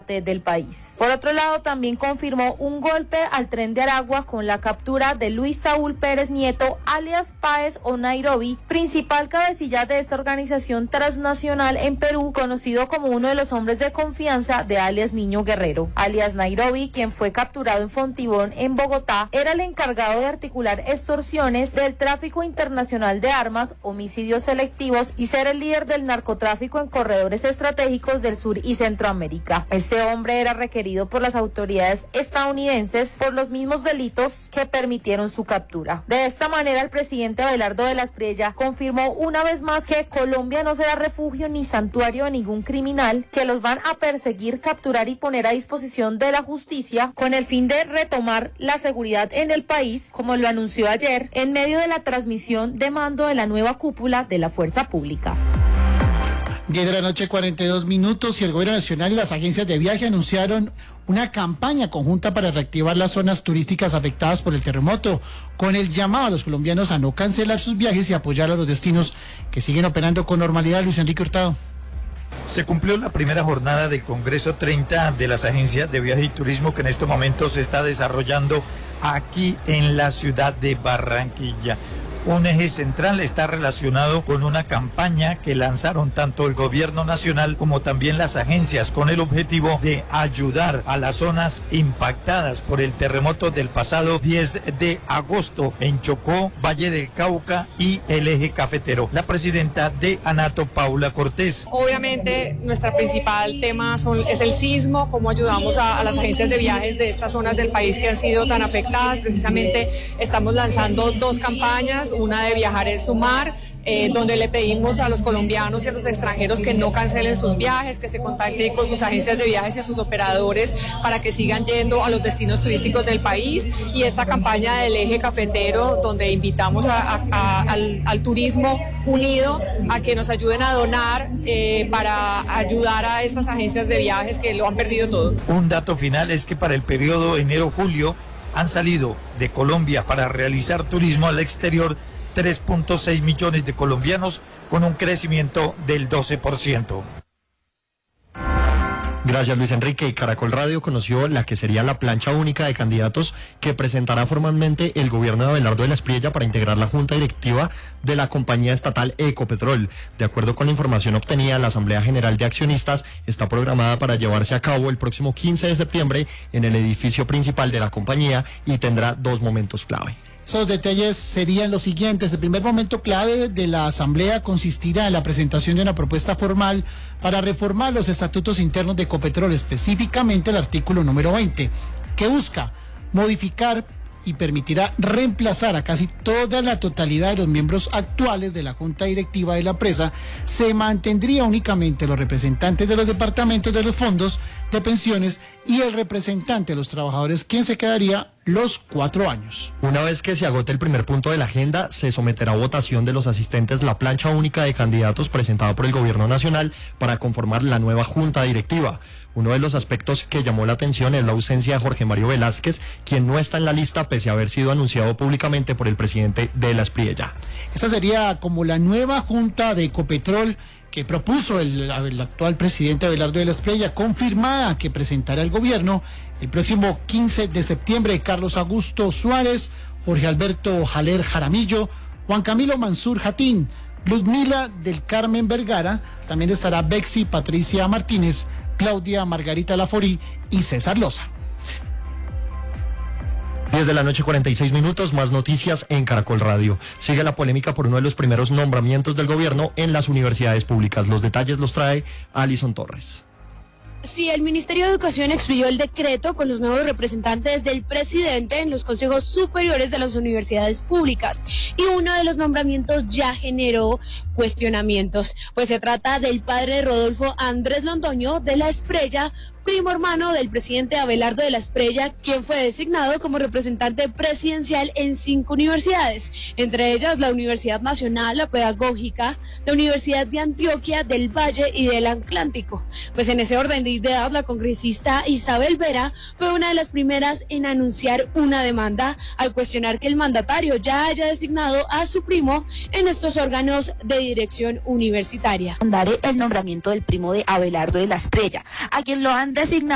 parte del país. Por otro lado, también confirmó un golpe al Tren de Aragua con la captura de Luis Saúl Pérez Nieto, alias Páez o Nairobi, principal cabecilla de esta organización transnacional en Perú, conocido como uno de los hombres de confianza de alias Niño Guerrero. Alias Nairobi, quien fue capturado en Fontibón, en Bogotá, era el encargado de articular extorsiones, del tráfico internacional de armas, homicidios selectivos y ser el líder del narcotráfico en corredores estratégicos del sur y Centroamérica. Este hombre era requerido por las autoridades estadounidenses por los mismos delitos que permitieron su captura. De esta manera, el presidente Abelardo de la Espriella confirmó una vez más que Colombia no será refugio ni santuario de ningún criminal, que los van a perseguir, capturar y poner a disposición de la justicia con el fin de retomar la seguridad en el país, como lo anunció ayer en medio de la transmisión de mando de la nueva cúpula de la fuerza pública. 10 de la noche, 42 minutos, y el Gobierno Nacional y las agencias de viaje anunciaron una campaña conjunta para reactivar las zonas turísticas afectadas por el terremoto, con el llamado a los colombianos a no cancelar sus viajes y apoyar a los destinos que siguen operando con normalidad. Luis Enrique Hurtado. Se cumplió la primera jornada del Congreso 30 de las agencias de viaje y turismo, que en estos momentos se está desarrollando aquí en la ciudad de Barranquilla. Un eje central está relacionado con una campaña que lanzaron tanto el gobierno nacional como también las agencias, con el objetivo de ayudar a las zonas impactadas por el terremoto del pasado 10 de agosto en Chocó, Valle del Cauca y el eje cafetero. La presidenta de ANATO, Paula Cortés. Obviamente nuestro principal tema es el sismo, cómo ayudamos a las agencias de viajes de estas zonas del país que han sido tan afectadas. Precisamente estamos lanzando dos campañas, una de Viajar es Sumar, donde le pedimos a los colombianos y a los extranjeros que no cancelen sus viajes, que se contacten con sus agencias de viajes y sus operadores para que sigan yendo a los destinos turísticos del país, y esta campaña del eje cafetero, donde invitamos al turismo unido a que nos ayuden a donar para ayudar a estas agencias de viajes que lo han perdido todo. Un dato final es que para el periodo enero-julio han salido de Colombia para realizar turismo al exterior 3.6 millones de colombianos, con un crecimiento del 12%. Gracias, Luis Enrique. Caracol Radio conoció la que sería la plancha única de candidatos que presentará formalmente el gobierno de Abelardo de la Espriella para integrar la junta directiva de la compañía estatal Ecopetrol. De acuerdo con la información obtenida, la Asamblea General de Accionistas está programada para llevarse a cabo el próximo 15 de septiembre en el edificio principal de la compañía y tendrá dos momentos clave. Esos detalles serían los siguientes. El primer momento clave de la asamblea consistirá en la presentación de una propuesta formal para reformar los estatutos internos de Ecopetrol, específicamente el artículo número 20, que busca modificar y permitirá reemplazar a casi toda la totalidad de los miembros actuales de la junta directiva de la empresa. Se mantendría únicamente los representantes de los departamentos de los fondos de pensiones y el representante de los trabajadores, quien se quedaría los 4 años. Una vez que se agote el primer punto de la agenda, se someterá a votación de los asistentes la plancha única de candidatos presentada por el Gobierno Nacional para conformar la nueva junta directiva. Uno de los aspectos que llamó la atención es la ausencia de Jorge Mario Velázquez, quien no está en la lista pese a haber sido anunciado públicamente por el presidente de la Espriella. Esta sería como la nueva junta de Ecopetrol que propuso el actual presidente Abelardo de la Espriella, confirmada que presentará el gobierno el próximo 15 de septiembre. Carlos Augusto Suárez, Jorge Alberto Jaler Jaramillo, Juan Camilo Mansur Jatín, Ludmila del Carmen Vergara, también estará Bexy Patricia Martínez, Claudia Margarita Laforí y César Loza. 10 de la noche, 46 minutos, más noticias en Caracol Radio. Sigue la polémica por uno de los primeros nombramientos del gobierno en las universidades públicas. Los detalles los trae Alison Torres. Sí, el Ministerio de Educación expidió el decreto con los nuevos representantes del presidente en los consejos superiores de las universidades públicas, y uno de los nombramientos ya generó cuestionamientos, pues se trata del padre Rodolfo Andrés Londoño de la Espriella, primo hermano del presidente Abelardo de la Espriella, quien fue designado como representante presidencial en 5 universidades, entre ellas la Universidad Nacional, la Pedagógica, la Universidad de Antioquia, del Valle y del Atlántico. Pues en ese orden de ideas, la congresista Isabel Vera fue una de las primeras en anunciar una demanda al cuestionar que el mandatario ya haya designado a su primo en estos órganos de dirección universitaria. El nombramiento del primo de Abelardo de la Espriella, a quien lo han designado